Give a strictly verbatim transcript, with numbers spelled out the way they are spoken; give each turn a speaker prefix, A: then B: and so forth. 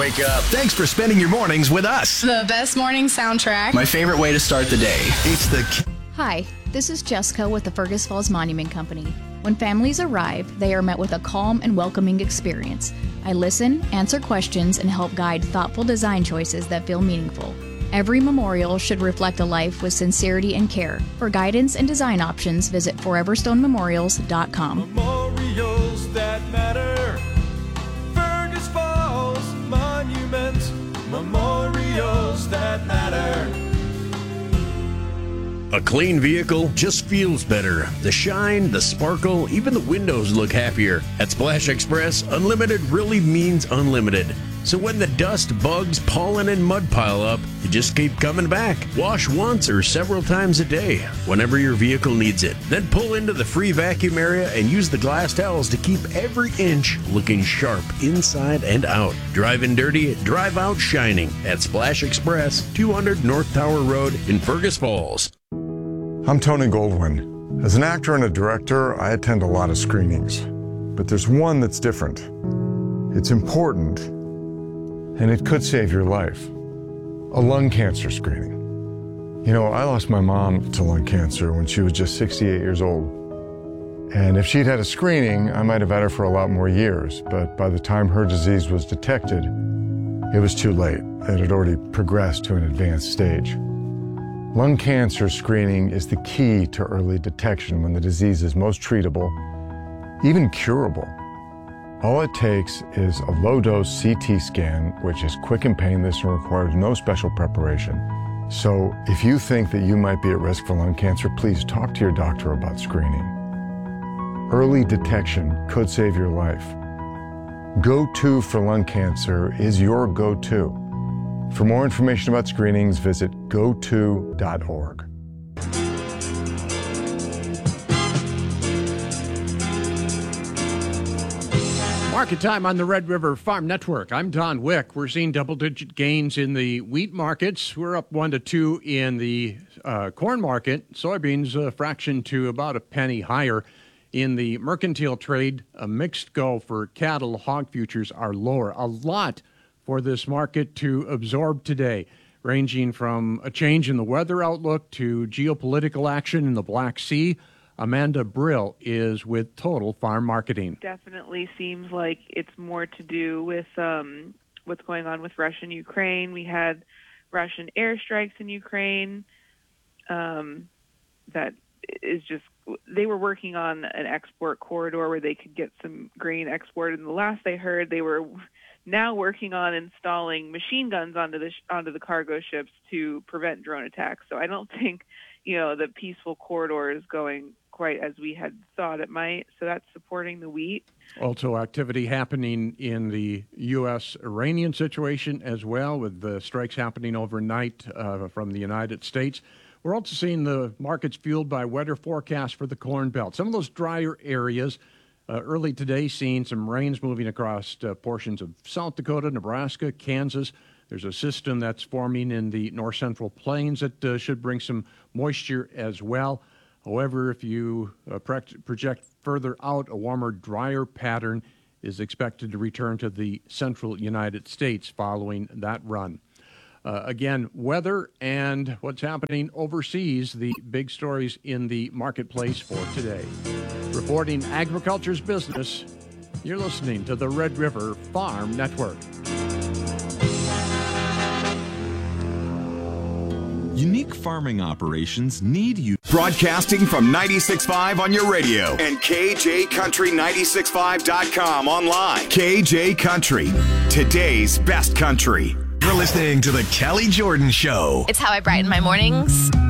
A: wake up. Thanks for spending your mornings with us.
B: The best morning soundtrack.
A: My favorite way to start the day. It's the...
C: Hi, this is Jessica with the Fergus Falls Monument Company. When families arrive, they are met with a calm and welcoming experience. I listen, answer questions, and help guide thoughtful design choices that feel meaningful. Every memorial should reflect a life with sincerity and care. For guidance and design options, visit forever stone memorials dot com.
D: Memorials that matter. Fergus Falls Monument. Memorials that matter.
E: A clean vehicle just feels better. The shine, the sparkle, even the windows look happier. At Splash Express, unlimited really means unlimited. So when the dust, bugs, pollen, and mud pile up, you just keep coming back. Wash once or several times a day, whenever your vehicle needs it. Then pull into the free vacuum area and use the glass towels to keep every inch looking sharp inside and out. Driving dirty, drive out shining at Splash Express, two hundred North Tower Road in Fergus Falls.
F: I'm Tony Goldwyn. As an actor and a director, I attend a lot of screenings. But there's one that's different. It's important, and it could save your life. A lung cancer screening. You know, I lost my mom to lung cancer when she was just sixty-eight years old. And if she'd had a screening, I might have had her for a lot more years. But by the time her disease was detected, it was too late. It had already progressed to an advanced stage. Lung cancer screening is the key to early detection when the disease is most treatable, even curable. All it takes is a low-dose C T scan, which is quick and painless and requires no special preparation. So if you think that you might be at risk for lung cancer, please talk to your doctor about screening. Early detection could save your life. Go To for lung cancer is your go-to. For more information about screenings, visit go to dot org.
G: Market time on the Red River Farm Network. I'm Don Wick. We're seeing double-digit gains in the wheat markets. We're up one to two in the uh, corn market. Soybeans a fraction to about a penny higher. In the mercantile trade, a mixed go for cattle. Hog futures are lower. A lot for this market to absorb today, ranging from a change in the weather outlook to geopolitical action in the Black Sea. Amanda Brill is with Total Farm Marketing.
H: Definitely seems like it's more to do with um, what's going on with Russia and Ukraine. We had Russian airstrikes in Ukraine. Um, that is just, they were working on an export corridor where they could get some grain exported. And the last I heard, they were now working on installing machine guns onto the onto the cargo ships to prevent drone attacks. So I don't think, you know, the peaceful corridor is going quite as we had thought it might. So that's supporting the wheat.
G: Also activity happening in the U S Iranian situation as well, with the strikes happening overnight uh, from the United States. We're also seeing the markets fueled by weather forecasts for the Corn Belt. Some of those drier areas Uh, early today, seeing some rains moving across uh, portions of South Dakota, Nebraska, Kansas. There's a system that's forming in the north central plains that uh, should bring some moisture as well. However, if you uh, project further out, a warmer, drier pattern is expected to return to the central United States following that run. Uh, again, weather and what's happening overseas, the big stories in the marketplace for today. Reporting agriculture's business, you're listening to the Red River Farm Network.
I: Unique farming operations need you.
J: Broadcasting from ninety-six point five on your radio and K J Country ninety-six point five dot com online. K J Country, today's best country.
A: You're listening to The Kelly Jordan Show.
K: It's how I brighten my mornings.